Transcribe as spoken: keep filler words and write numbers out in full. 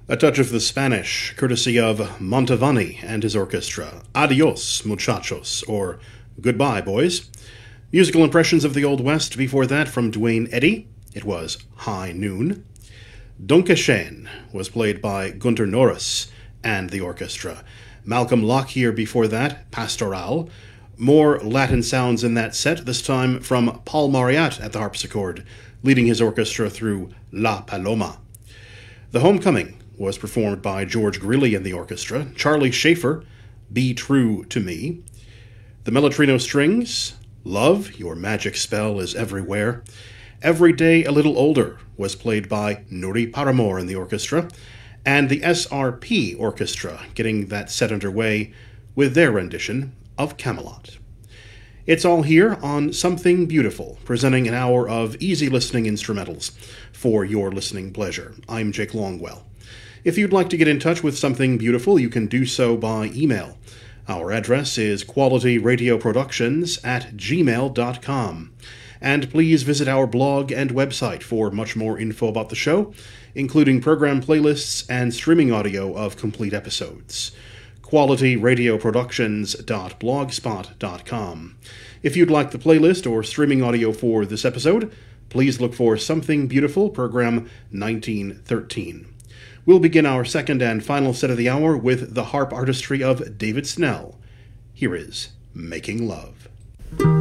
A touch of the Spanish, courtesy of Montavani and his orchestra. Adios, muchachos, or Goodbye, Boys. Musical impressions of the Old West before that from Duane Eddy. It was High Noon. Dunkescheen was played by Gunter Norris and the orchestra. Malcolm Lockyer before that, Pastoral. More Latin sounds in that set, this time from Paul Mauriat at the harpsichord, leading his orchestra through La Paloma. The Homecoming was performed by George Greeley and the orchestra. Charlie Schaefer, Be True to Me. The Mellotrino Strings, Love, Your Magic Spell is Everywhere. Every Day a Little Older was played by Nuri Paramore in the orchestra. And the S R P Orchestra getting that set underway with their rendition of Camelot. It's all here on Something Beautiful, presenting an hour of easy listening instrumentals for your listening pleasure. I'm Jake Longwell. If you'd like to get in touch with Something Beautiful, you can do so by email. Our address is qualityradioproductions at gmail dot com. And please visit our blog and website for much more info about the show, including program playlists and streaming audio of complete episodes. quality radio productions dot blogspot dot com. If you'd like the playlist or streaming audio for this episode, please look for Something Beautiful, program nineteen thirteen. We'll begin our second and final set of the hour with the harp artistry of David Snell. Here is Making Love.